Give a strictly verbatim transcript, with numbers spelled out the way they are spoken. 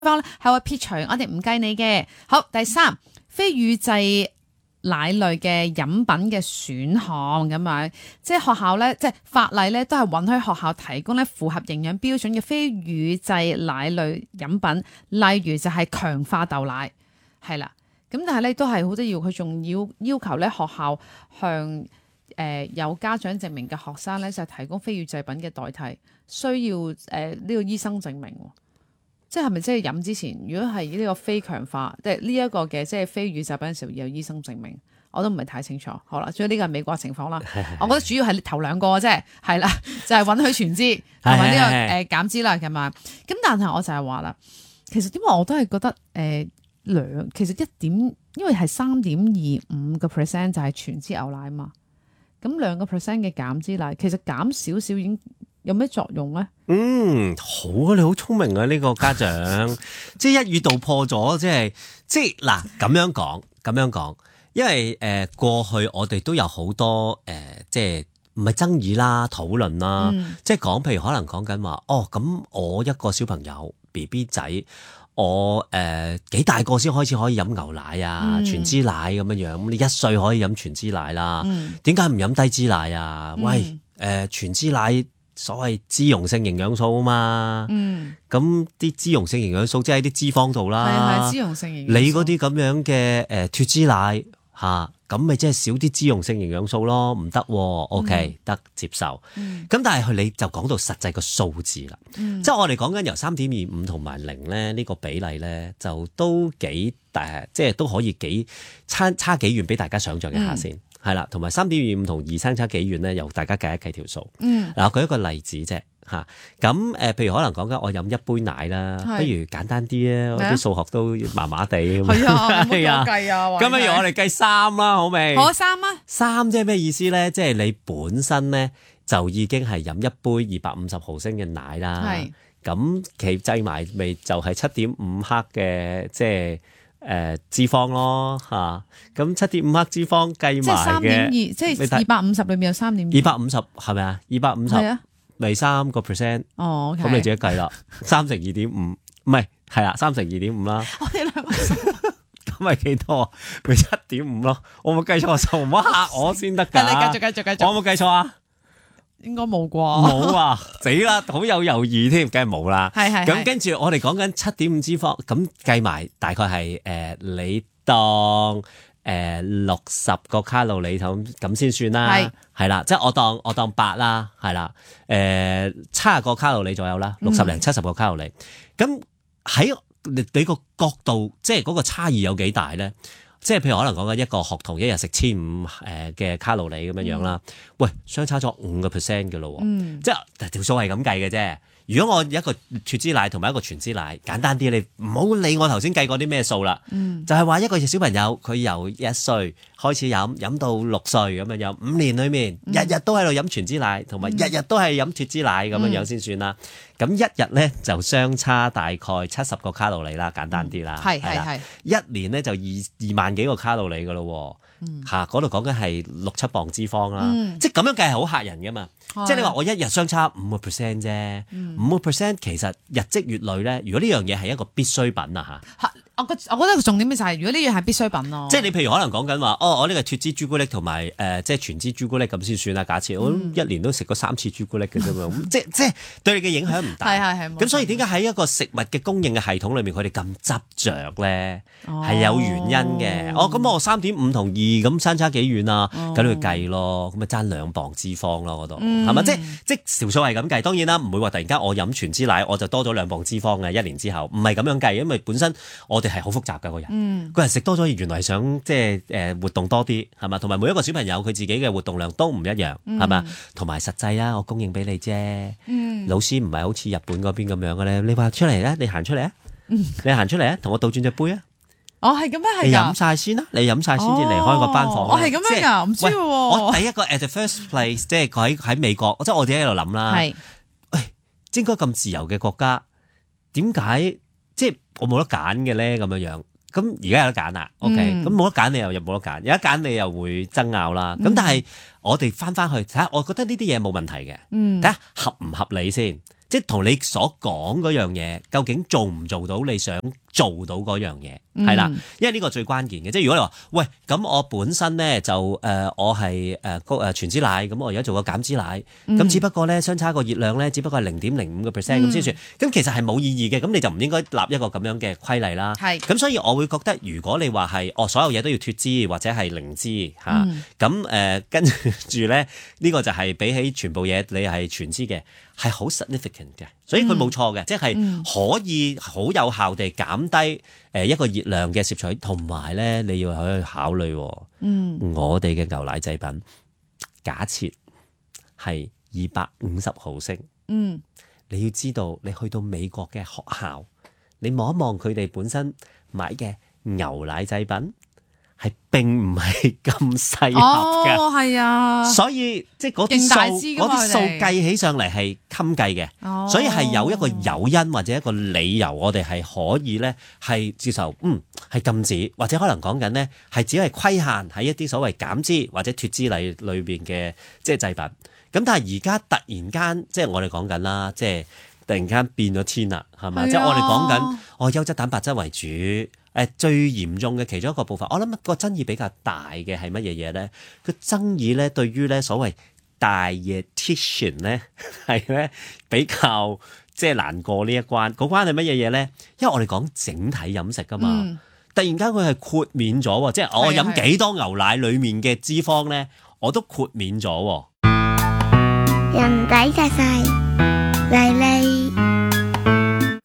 方咧係會撇除，我哋唔計你嘅。好，第三，非乳製奶類嘅飲品嘅選項咁樣，即係學校咧，即係法例咧都係允許學校提供咧符合營養標準嘅非乳製奶類飲品，例如就係強化豆奶，係啦。咁但係咧都係好得意，佢仲要要求咧學校向誒、呃、有家長證明嘅學生咧就提供非乳製品嘅代替，需要誒呢、呃這個醫生證明。即係咪即係飲之前，如果係呢個非強化，即係呢一個嘅即係非乳製品嘅時候，要有醫生證明，我都唔係太清楚。好啦，所以呢個係美國情況啦。我覺得主要係頭兩個啫，係啦，就係、是、允許全脂同埋呢個誒減脂啦，咁嘛。咁但係我就係話啦，其實點解我都係覺得誒兩、呃，其實一點，因為係三點二五個 percent 就係全脂牛奶嘛。咁兩個 percent 嘅減脂奶，其實減少少已經有咩作用咧？ 嗯，好啊，你好聰明啊！呢、這個家長，即係一語道破咗，即係即係嗱咁樣講，咁樣講，因為誒、呃、過去我哋都有好多誒、呃，即係唔係爭議啦、討論啦，嗯、即係講，譬如可能講緊話，哦，咁我一個小朋友 B B 仔，我誒幾、呃、大個先開始可以飲牛奶啊、嗯、全脂奶咁樣樣，咁你一歲可以飲全脂奶啦，點解唔飲低脂奶啊？嗯、喂，誒、呃、全脂奶。所謂脂溶性營養素啊嘛，咁啲、嗯、脂溶性營養素即係喺啲脂肪度啦， 係係脂溶性營養素。 你嗰啲咁樣嘅誒脫脂奶嚇，咁咪即係少啲脂溶性營養素咯，唔得、啊、OK 得、嗯、接受。咁、嗯、但係佢你就講到實際個數字啦，嗯、即係我哋講緊由三點二五同埋零咧呢個比例咧，就都幾大，即係都可以幾差差幾遠，俾大家想像一下先。嗯係啦，同埋三點二五同二相差幾遠咧？由大家計一計條數。嗯，嗱，我舉一個例子啫嚇。咁誒，譬如可能講緊我飲一杯奶啦，是不如簡單啲啊！我啲數學都麻麻地。係啊，係啊，計啊。咁不如我哋計三啦，好未？ 好三啊！ 三即係咩意思咧？即係你本身咧就已經係飲一杯二百五十毫升嘅奶啦。係是。咁其計埋咪就係七點五克嘅，即係。誒、呃、脂肪咯嚇，咁七點五克脂肪計埋嘅，即係三點二，即係二百五十裏面有三點二。二百五十係咪啊？二百五十係啊，咪三個 percent。哦，咁、okay、你自己計啦，三乘二點五，唔係係啊，三乘二點五啦。我哋兩個咁咪幾多？咪七點五咯。我冇計錯數，唔好嚇我先得㗎。你繼續繼續繼續。我有冇計錯啊？應該冇啩，冇啊，死啦，好有猶豫添，梗係冇啦。係係。咁跟住我哋講緊七點五脂肪，咁計埋大概係誒、呃，你當誒六十個卡路里咁咁先算啦。係係啦，即係我當我當八啦，係啦，誒七十個卡路里左右啦，六十零七十個卡路里。咁喺、嗯、你你個角度，即係嗰個差異有幾大咧？即係譬如可能講緊一個學童一日食千五誒嘅卡路里咁樣樣啦，嗯、喂，相差咗五個 percent 嘅咯，嗯、即係條數係咁計嘅啫。如果我一個脫脂奶同埋一個全脂奶，簡單啲，你唔好理我頭先計過啲咩數啦，嗯、就係話一個小朋友佢由一歲開始飲，飲到六歲咁樣樣，五年裡面日日都喺度飲全脂奶，同埋日日都係飲脫脂奶咁樣樣先算啦。咁、嗯、一日咧就相差大概七十個卡路里啦，簡單啲啦，係係係，一年咧就二二萬幾個卡路里噶咯。嚇，嗰度講緊係六七磅脂肪啦，嗯、即係咁樣計係好嚇人噶嘛。嗯、即係你話我一日相差五個 percent 啫，五個 percent 其實日積月累咧。如果呢樣嘢係一個必需品啊嚇。 我覺我覺得個重點就係，如果呢樣係必需品咯， 即係你譬如可能講緊話，哦，我呢個脫脂朱古力同埋誒即係全脂朱古力咁先算啦。假設我一年都食過三次朱古力嘅啫嘛，即即係對你嘅影響唔大。係係係。咁所以點解喺一個食物嘅供應嘅系統裏面，佢哋咁執着咧？係有原因嘅。哦，咁我三點五同二咁相差幾遠啊？咁你去計咯，咁咪爭兩磅脂肪咯嗰度，係咪？即即條數係咁計。當然啦，唔會話突然間我飲全脂奶我就多咗兩磅脂肪嘅一年之後，唔係咁樣計，因為本身我哋係好複雜㗎個人，嗯、個人食多咗，原來係想即係誒活動多啲，係嘛？同埋每一個小朋友佢自己嘅活動量都唔一樣，係嘛？同埋、嗯、實際啊，我供應俾你啫。嗯、老師唔係好似日本嗰邊咁樣嘅咧，你話出嚟咧，你行出嚟啊，嗯、你行出嚟啊，同我倒轉隻杯啊。 哦，係咁樣係㗎。你飲晒先啦，你飲晒先至離開個班房。我係咁樣㗎，唔知喎。 我第一個 at the first place， 即係喺喺美國，即係我哋喺度諗啦。係是，喂，應該咁自由嘅國家，點解？即係我冇得揀嘅咧，咁樣樣。咁而家有得揀啦，OK。咁冇得揀，你又又冇得揀。有得揀，你又會爭拗啦。咁、嗯、但係我哋翻翻去睇下，我覺得呢啲嘢冇問題嘅。睇下、嗯、合唔合理先。 即係同你所講嗰樣嘢，究竟做唔做到你想做到嗰樣嘢，係啦、嗯，因為呢個最關鍵嘅。即係如果你話，喂，咁我本身咧就誒、呃，我係誒個誒全脂奶，咁我而家做個減脂奶，咁、嗯、只不過咧相差個熱量咧，只不過係零點零五個 percent 咁先算，咁、嗯、其實係冇意義嘅。咁你就唔應該立一個咁樣嘅規例啦。係，咁所以我會覺得，如果你話係，哦，所有嘢都要脫脂或者係零脂嚇，咁、啊、誒、嗯、跟住咧，呢、呢個就係比起全部嘢你係全脂嘅。係好 significant 嘅，所以佢冇錯嘅，嗯、即係可以好有效地減低誒一個熱量嘅攝取，同埋咧你要去考慮，嗯，我哋嘅牛奶製品，假設係二百五十毫升，嗯，你要知道，你去到美國嘅學校，你望一望佢哋本身買嘅牛奶製品。係並唔係咁細盒嘅， 哦，係啊， 所以即係嗰啲數嗰啲數計起上嚟係襟計嘅，哦、所以係有一個誘因或者一個理由，我哋係可以咧係接受，嗯，係禁止或者可能講緊咧係只係規限喺一啲所謂減脂或者脫脂裏裏邊嘅即係製品。咁但係而家突然間即係我哋講緊啦，即係突然間變咗天啦，係咪？即係、啊、我哋講緊我優質蛋白質為主。誒最嚴重嘅其中一個部分，我諗個爭議比較大嘅係乜嘢嘢咧？個爭議咧對於咧所謂 dietitian 咧係咧比較即係難過呢一關。嗰關係乜嘢嘢咧？因為我哋講整體飲食噶嘛，嗯、突然間佢係豁免咗，即係我飲幾多牛奶裡面嘅脂肪咧，我都豁免咗。人仔細細嚟嚟。